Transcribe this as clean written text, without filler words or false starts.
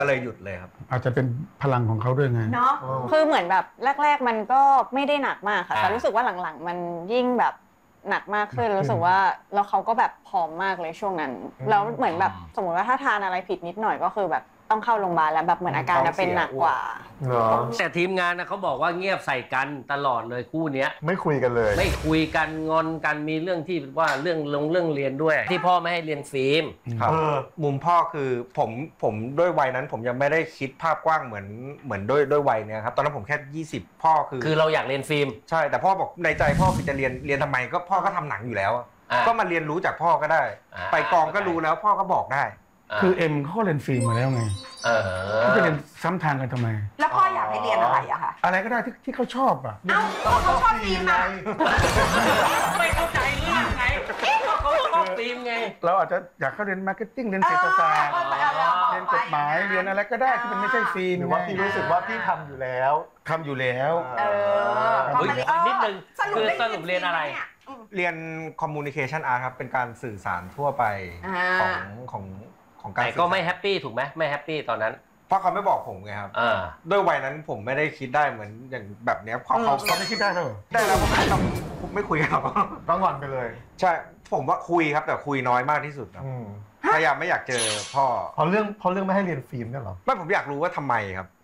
ก็เลยหยุดเลยครับอาจจะเป็นพลังของเขาด้วยไงเนาะคือเหมือนแบบแรกๆมันก็ไม่ได้หนักมากค่ะแต่รู้สึกว่าหลังๆมันยิ่งแบบหนักมากขึ้นรู้สึกว่าแล้วเขาก็แบบผอมมากเลยช่วงนั้นแล้วเหมือนแบบสมมติว่าถ้าทานอะไรผิดนิดหน่อยก็คือแบบต้องเข้าโรงพยาบาลแล้วแบบเหมือนอาการจะเป็นหนักกว่าแต่ทีมงานนะเขาบอกว่าเงียบใส่กันตลอดเลยคู่เนี้ยไม่คุยกันเลยไม่คุยกันงอนกันมีเรื่องที่ว่าเรื่องเรียนด้วย ที่พ่อไม่ให้เรียนฟิล์มครับมุมพ่อคือผมด้วยวัยนั้นผมยังไม่ได้คิดภาพกว้างเหมือนด้วยวัยเนี้ยครับตอนนั้นผมแค่20พ่อคือเราอยากเรียนฟิล์มใช่แต่พ่อบอกในใจพ่อคือจะเรียนทำไมก็พ่อก็ทำหนังอยู่แล้วก็มาเรียนรู้จากพ่อก็ได้ไปกองก็รู้แล้วพ่อก็บอกได้คือเอ็มเขาเรียนฟิล์มมาแล้วไงเขาจะเรียนซ้ำทางกันทำไมแล้วพ่ออยากให้เรียนอะไรอะคะอะไรก็ได้ที่เขาชอบอ่ะเอ้าเขาชอบฟิล์มอะไม่เข้าใจเรื่องไงเขาชอบฟิล์มไงเราอาจจะอยากเขาเรียนมาร์เก็ตติ้งเรียนเศรษฐศาสตร์เรียนกฎหมายเรียนอะไรก็ได้ที่มันไม่ใช่ฟิล์มหรือว่าพี่รู้สึกว่าพี่ทำอยู่แล้วนิดนึงคือสรุปเรียนอะไรเรียน communication art ครับเป็นการสื่อสารทั่วไปของการแต่ก็ไม่แฮปปี้ถูกไหมไม่แฮปปี้ตอนนั้นเพราะเขาไม่บอกผมไงครับด้วยวัยนั้นผมไม่ได้คิดได้เหมือนอย่างแบบเนี้ยเขาไม่คิดได้หรอได้แล้วผมไม่คุยกับเขาต้องงอนไปเลยใช่ผมว่าคุยครับแต่คุยน้อยมากที่สุดครับพยายามไม่อยากเจอพ่อเพราะเรื่องไม่ให้เรียนฟิล์มเนี่ยหรอไม่ผมอยากรู้ว่าทำไมครับ